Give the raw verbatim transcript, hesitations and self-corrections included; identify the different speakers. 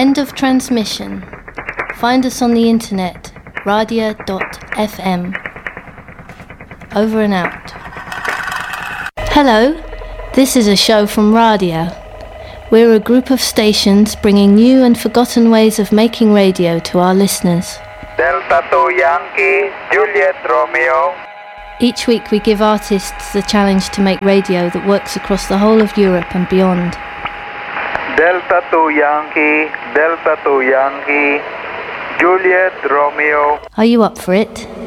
Speaker 1: End of transmission. Find us on the internet, radia dot f m. Over and out. Hello, this is a show from Radia. We're a group of stations bringing new and forgotten ways of making radio to our listeners.
Speaker 2: Delta two Yankee, Juliet Romeo.
Speaker 1: Each week we give artists the challenge to make radio that works across the whole of Europe and beyond.
Speaker 2: Delta two Yankee, Delta two Yankee, Juliet Romeo.
Speaker 1: Are you up for it?